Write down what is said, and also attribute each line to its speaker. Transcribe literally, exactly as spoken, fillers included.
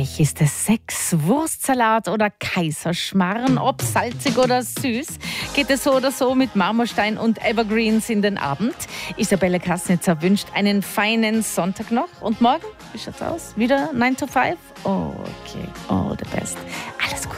Speaker 1: euch? Ist es Sex, Wurstsalat oder Kaiserschmarrn? Ob salzig oder süß? Geht es so oder so mit Marmorstein und Evergreens in den Abend? Isabelle Kassnitzer wünscht einen feinen Sonntag noch. Und morgen, wie schaut's aus? Wieder nine to five? Oh, okay, all the best. Alles gut.